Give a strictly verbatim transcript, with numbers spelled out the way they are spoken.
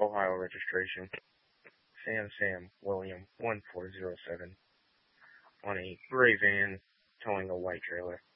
Ohio registration, Sam Sam William one four zero seven, on a gray van towing a white trailer.